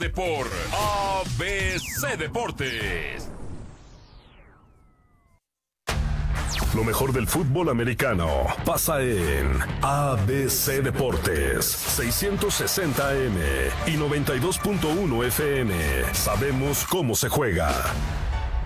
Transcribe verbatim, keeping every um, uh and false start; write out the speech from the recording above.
tarde por A B C Deportes. Lo mejor del fútbol americano pasa en A B C Deportes, seiscientos sesenta A M y noventa y dos punto uno F M. Sabemos cómo se juega.